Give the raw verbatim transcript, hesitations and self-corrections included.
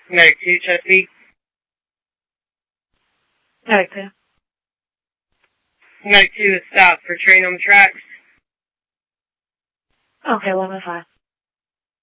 Medic two, Chesapeake. Medic two. Medic two is stopped for train on the tracks. Okay, one oh five.